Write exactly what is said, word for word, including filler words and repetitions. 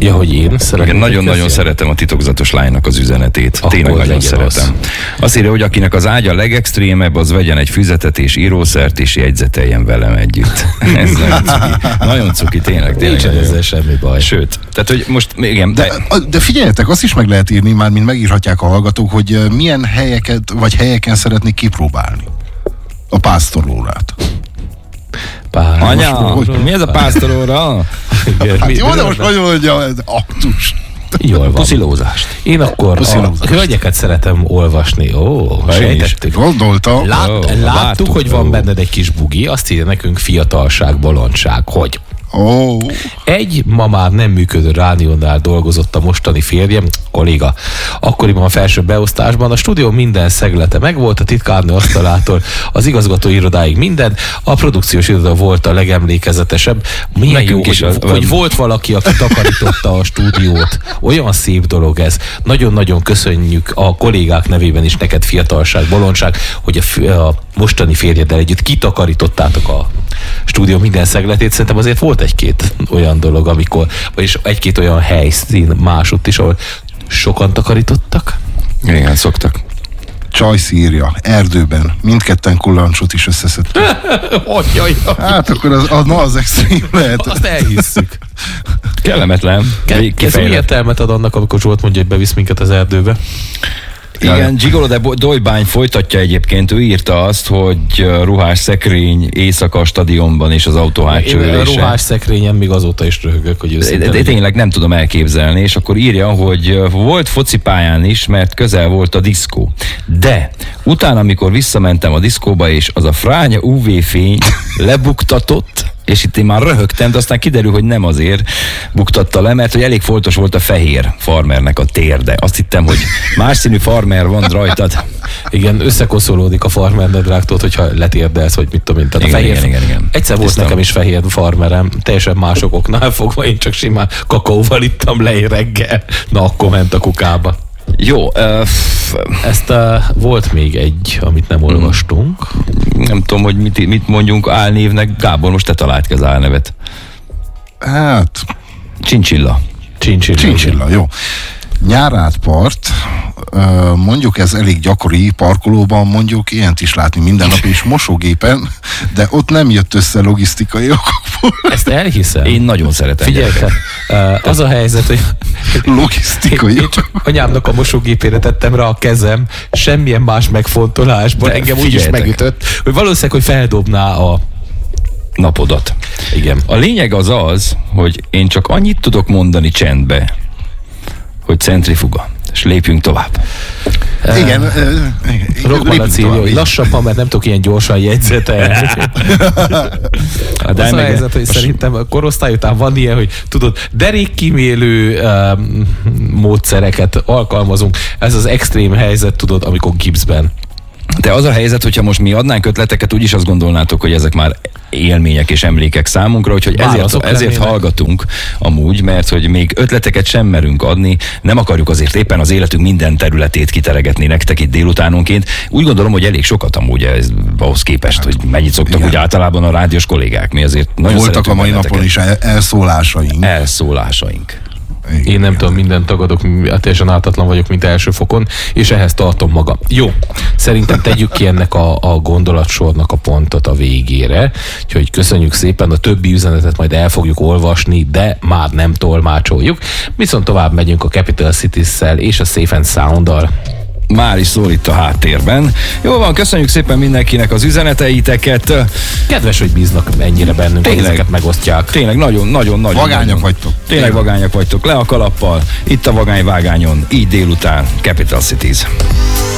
Ja, hogy én szeretem. Nagyon-nagyon szeretem a titokzatos lánynak az üzenetét. Akkor tényleg nagyon szeretem. Az. Azt írja, hogy akinek az ágya legextrémebb, az vegyen egy füzetet és írószert, és jegyzeteljen velem együtt. Ez nagyon cuki. Nagyon cuki, tényleg. tényleg Nincs ezzel semmi baj. Sőt, tehát, hogy most igen. De, de, de figyeljetek, azt is meg lehet írni, már mint megírhatják a hallgatók, hogy milyen helyeket, vagy helyeken szeretnék kipróbálni a pásztorórát. Pár, Anya, most, hogy, mi ez a pásztoróra? Hát jó, de most nagyon mondja, ez aktus. Jól van. Puszilózást. Én akkor a hölgyeket szeretem olvasni. Ó, sejtettük. Gondoltam. Lát, ó, láttuk, láttuk, hogy van benned egy kis bugi, azt írja nekünk fiatalság, bolondság, hogy Oh. egy ma már nem működő rádiónál dolgozott a mostani férjem, kolléga. Akkoriban a felső beosztásban a stúdió minden szeglete megvolt, a titkárnő asztalától az igazgató irodáig minden, a produkciós iroda volt a legemlékezetesebb. Milyen jó, hogy, az, hogy volt valaki, aki takarította a stúdiót. Olyan szép dolog ez. Nagyon-nagyon köszönjük a kollégák nevében is neked, fiatalság, bolondság, hogy a, a mostani férjeddel együtt kitakarítottátok a stúdió minden szegletét. Szerintem azért volt egy-két olyan dolog, amikor, vagyis egy-két olyan helyszín másutt is, ahol sokan takarítottak. Igen, szoktak. Csajsz írja, erdőben, mindketten kullancsot is összeszedtük. Hát akkor az, az, na az extrém lehet. Azt elhisszük. Kellemetlen. Ez új értelmet ad annak, amikor Zsolt mondja, hogy bevisz minket az erdőbe. Igen, Gigolo de Dolybány folytatja egyébként, ő írta azt, hogy ruhás szekrény éjszaka a stadionban és az autó hátsó ülése. A ruhás szekrényen még azóta is röhögök, hogy őszintén. De tényleg nem tudom elképzelni, és akkor írja, hogy volt focipályán is, mert közel volt a diszkó. De utána, amikor visszamentem a diszkóba, és az a fránya ú vé fény lebuktatott, és itt én már röhögtem, de aztán kiderül, hogy nem azért buktatta le, mert hogy elég foltos volt a fehér farmernek a térde. Azt hittem, hogy más színű farmer van rajtad. Igen, összekoszolódik a farmer nadrágtól, hogyha letérdelsz, hogy mit tudom én. Tehát igen, a fehér, igen, igen, igen. Egyszer volt Tisztem. nekem is fehér farmerem, teljesen mások oknál fogva, én csak simán kakaóval ittam le reggel. Na, akkor ment a kukába. Jó. Uh, Ezt uh, volt még egy, amit nem olvastunk. Nem tudom, hogy mit, mit mondjunk álnévnek. Gábor, most te találd ki az álnevet. Hát... Csincsilla. Csincsilla. Csincsilla, jó. Nyárátpart, mondjuk ez elég gyakori, parkolóban mondjuk ilyent is látni minden nap, és mosógépen, de ott nem jött össze logisztikai okokból. Ezt elhiszem. Én nagyon szeretem. Figyelj, te, az a helyzet, hogy logisztikai én csak anyámnak a mosógépére tettem rá a kezem, semmilyen más megfontolásból, de engem úgy is megütött, hogy valószínűleg, hogy feldobná a napodat. Igen. A lényeg az az, hogy én csak annyit tudok mondani csendbe, hogy centrifuga, és lépjünk tovább. Igen. Rockmalac írja, hogy lassabban, mert nem tudok ilyen gyorsan jegyzetelni. Hát az a helyzet, hogy szerintem a korosztály után van ilyen, hogy tudod, derékkímélő um, módszereket alkalmazunk. Ez az extrém helyzet, tudod, amikor gipszben. De az a helyzet, hogyha most mi adnánk ötleteket, úgyis azt gondolnátok, hogy ezek már élmények és emlékek számunkra, úgyhogy ezért, ezért hallgatunk amúgy, mert hogy még ötleteket sem merünk adni, nem akarjuk azért éppen az életünk minden területét kiteregetni nektek itt délutánonként. Úgy gondolom, hogy elég sokat amúgy ez, ahhoz képest, hogy mennyit szoktak igen. úgy általában a rádiós kollégák. Mi azért nagyon voltak a mai benneteket. napon is elszólásaink. Elszólásaink. Igen, én nem igen. tudom, mindent tagadok, teljesen ártatlan vagyok, mint első fokon, és ehhez tartom magam. Jó, szerintem tegyük ki ennek a, a gondolatsornak a pontot a végére, úgyhogy köszönjük szépen, a többi üzenetet majd el fogjuk olvasni, de már nem tolmácsoljuk. Viszont tovább megyünk a Capital Cities-szel és a Safe and Sound-dal. Már is szól itt a háttérben. Jó van, köszönjük szépen mindenkinek az üzeneteiteket. Kedves, hogy bíznak ennyire bennünk, tényleg, hogy ezeket megosztják. Tényleg nagyon, nagyon, nagyon. Vagányak nagyon, vagytok. Tényleg vagányak vagytok. Le a kalappal, itt a Vagány Vágányon, így délután, Capital Cities.